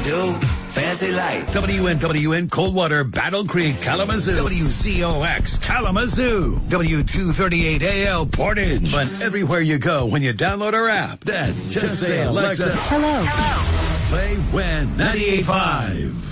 do? Fancy light. WNWN Coldwater, Battle Creek, Kalamazoo. WCOX Kalamazoo. W238AL Portage. But everywhere you go when you download our app, just say, Alexa, Hello. play WIN 98.5.